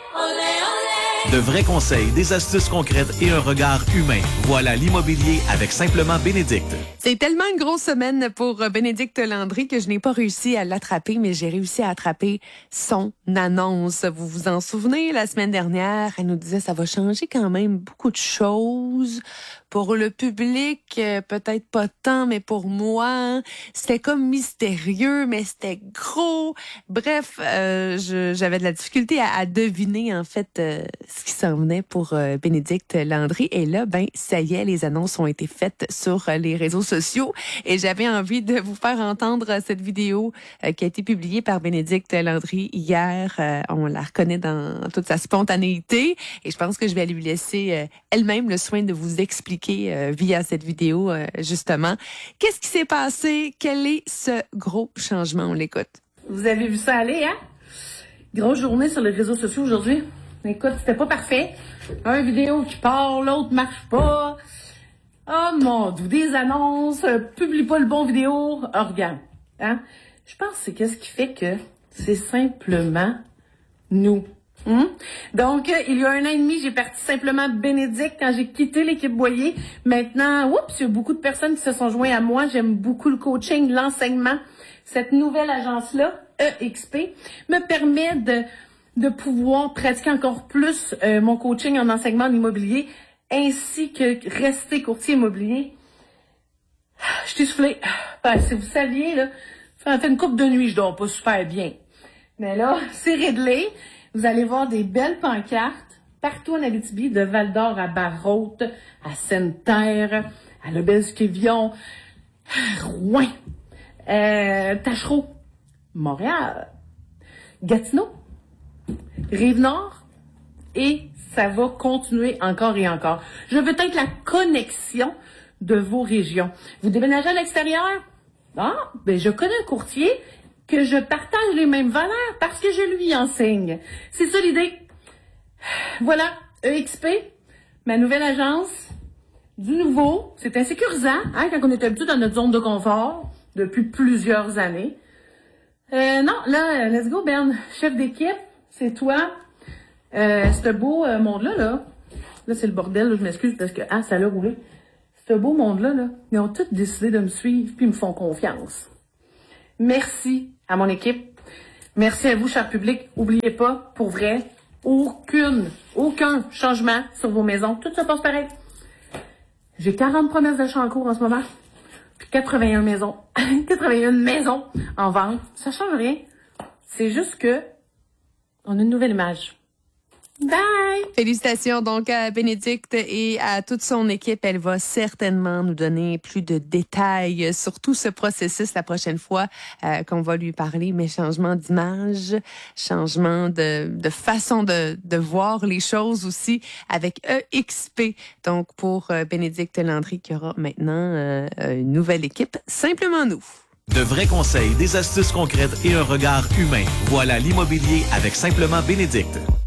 De vrais conseils, des astuces concrètes et un regard humain. Voilà l'immobilier avec Simplement Bénédicte. C'est tellement une grosse semaine pour Bénédicte Landry que je n'ai pas réussi à l'attraper, mais j'ai réussi à attraper son annonce. Vous vous en souvenez, la semaine dernière, elle nous disait ça va changer quand même beaucoup de choses. Pour le public, peut-être pas tant, mais pour moi, c'était comme mystérieux, mais c'était gros. Bref, j'avais de la difficulté à deviner en fait ce qui s'en venait pour Bénédicte Landry. Et là, ça y est, les annonces ont été faites sur les réseaux sociaux. Et j'avais envie de vous faire entendre cette vidéo qui a été publiée par Bénédicte Landry hier. On la reconnaît dans toute sa spontanéité. Et je pense que je vais lui laisser elle-même le soin de vous expliquer via cette vidéo, justement. Qu'est-ce qui s'est passé? Quel est ce gros changement? On l'écoute. Vous avez vu ça aller, hein? Grosse journée sur les réseaux sociaux aujourd'hui. Écoute, c'était pas parfait. Un vidéo qui part, l'autre marche pas. Oh mon Dieu, des annonces, publie pas le bon vidéo. Oh, regarde, hein? Je pense que c'est qu'est-ce qui fait que c'est simplement nous. Donc, il y a 1 an et demi, j'ai parti Simplement Bénédicte quand j'ai quitté l'équipe Boyer. Maintenant, il y a beaucoup de personnes qui se sont joints à moi. J'aime beaucoup le coaching, l'enseignement. Cette nouvelle agence-là, EXP, me permet de pouvoir pratiquer encore plus mon coaching en enseignement en immobilier, ainsi que rester courtier immobilier. Je suis soufflée. Si vous saviez, là, ça fait une couple de nuit, je dors pas super bien. Mais là, c'est réglé. Vous allez voir des belles pancartes partout en Abitibi, de Val-d'Or à Barraute, à Sainte-Terre, à Lebesque-Quévillon, Rouen, Tachereau, Montréal, Gatineau, Rive-Nord, et ça va continuer encore et encore. Je veux être la connexion de vos régions. Vous déménagez à l'extérieur? Je connais un courtier que je partage les mêmes valeurs parce que je lui enseigne. C'est ça l'idée. Voilà, EXP, ma nouvelle agence, du nouveau. C'est insécurisant, hein, quand on est habitué dans notre zone de confort depuis plusieurs années. Non, là, let's go, Ben. Chef d'équipe, c'est toi. Ce beau monde-là, là c'est le bordel, là, je m'excuse parce que ça l'a roulé. Ce beau monde-là, ils ont tous décidé de me suivre puis ils me font confiance. Merci à mon équipe. Merci à vous, cher public. Oubliez pas, pour vrai, aucun changement sur vos maisons. Tout se passe pareil. J'ai 40 promesses d'achat en cours en ce moment. Puis 81 maisons. 81 maisons en vente. Ça change rien. C'est juste que on a une nouvelle image. Bye! Félicitations donc à Bénédicte et à toute son équipe. Elle va certainement nous donner plus de détails sur tout ce processus la prochaine fois qu'on va lui parler. Mais changement d'image, changement de façon de voir les choses aussi avec EXP. Donc pour Bénédicte Landry qui aura maintenant une nouvelle équipe, Simplement nous. De vrais conseils, des astuces concrètes et un regard humain. Voilà l'immobilier avec Simplement Bénédicte.